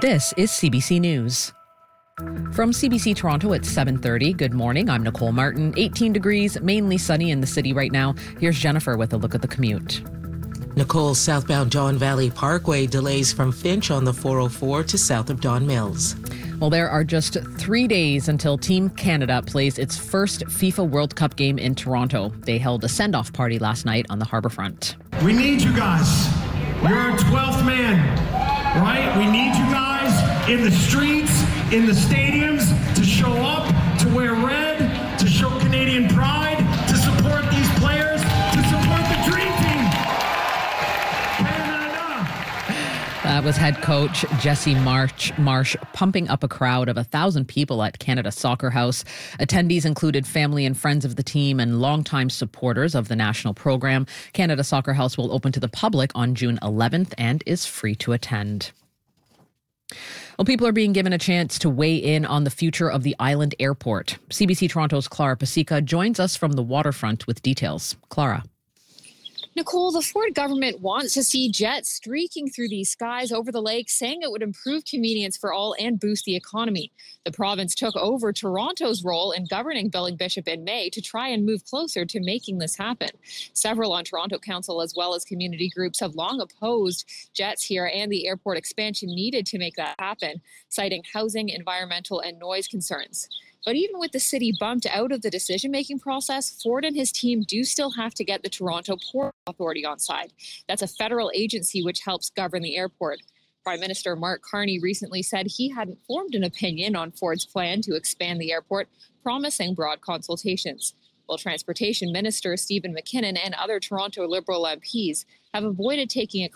This is CBC News. From CBC Toronto at 7:30, good morning. I'm Nicole Martin. 18 degrees, mainly sunny in the city right now. Here's Jennifer with a look at the commute. Nicole, southbound Don Valley Parkway delays from Finch on the 404 to south of Don Mills. Well, there are just 3 days until Team Canada plays its first FIFA World Cup game in Toronto. They held a send-off party last night on the harbourfront. We need you guys. You're our 12th man, right? We need you guys in the streets, in the stadiums, to show up, to wear red, to show Canadian pride, to support these players, to support the dream team. Canada! That was head coach Jesse Marsh pumping up a crowd of 1,000 people at Canada Soccer House. Attendees included family and friends of the team and longtime supporters of the national program. Canada Soccer House will open to the public on June 11th and is free to attend. Well, people are being given a chance to weigh in on the future of the island airport. CBC Toronto's Clara Pasica joins us from the waterfront with details. Clara. Nicole, the Ford government wants to see jets streaking through these skies over the lake, saying it would improve convenience for all and boost the economy. The province took over Toronto's role in governing Billing Bishop in May to try and move closer to making this happen. Several on Toronto Council, as well as community groups, have long opposed jets here and the airport expansion needed to make that happen, citing housing, environmental, and noise concerns. But even with the city bumped out of the decision-making process, Ford and his team do still have to get the Toronto Port Authority on side. That's a federal agency which helps govern the airport. Prime Minister Mark Carney recently said he hadn't formed an opinion on Ford's plan to expand the airport, promising broad consultations. While Transportation Minister Stephen McKinnon and other Toronto Liberal MPs have avoided taking a